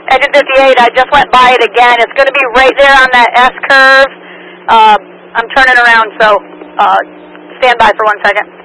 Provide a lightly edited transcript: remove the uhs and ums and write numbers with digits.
Engine 58, I just went by it again. It's going to be right there on that S curve. I'm turning around, so stand by for 1 second.